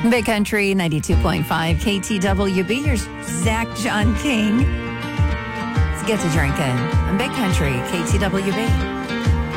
Big Country 92.5 KTWB. Here's Zach John King. Let's get to drinking on Big Country KTWB.